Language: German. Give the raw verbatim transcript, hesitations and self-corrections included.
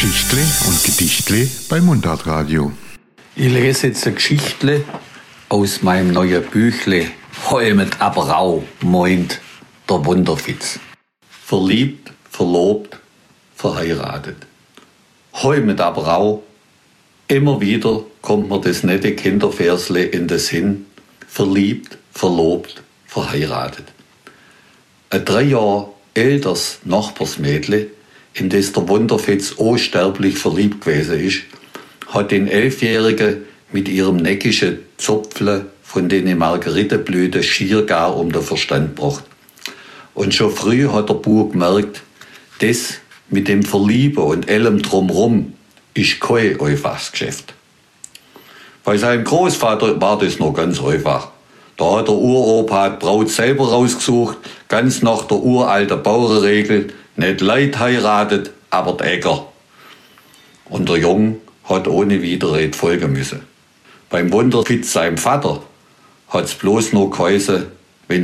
Geschichtle und Gedichtle bei Mundartradio. Ich lese jetzt eine Geschichtle aus meinem neuen Büchle Holmet aber Rau, meint der Wunderfitz. Verliebt, verlobt, verheiratet. Holmet aber Rau, immer wieder kommt mir das nette Kinderversle in den Sinn. Verliebt, verlobt, verheiratet. Ein drei Jahre älteres Nachbarsmädle, in das der Wunderfitz unsterblich verliebt gewesen ist, hat den Elfjährigen mit ihrem neckischen Zopfle von den Margeritenblüten schier gar um den Verstand gebracht. Und schon früh hat der Bub gemerkt, das mit dem Verlieben und allem drumrum ist kein einfaches Geschäft. Bei seinem Großvater war das noch ganz einfach. Da hat der Uropa die Braut selber rausgesucht, ganz nach der uralten Bauernregel, nicht Leid heiratet, aber die Äcker. Und der Jung hat ohne Widerrede folgen müssen. Beim Wunderfitz, seinem Vater, hat's bloß nur geheißen,